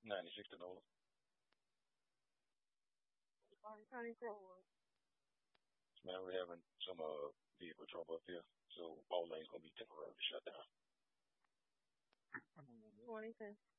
96 to Nola. Man, we're having some vehicle trouble up here, so all lanes gonna be temporarily shut down. 2010.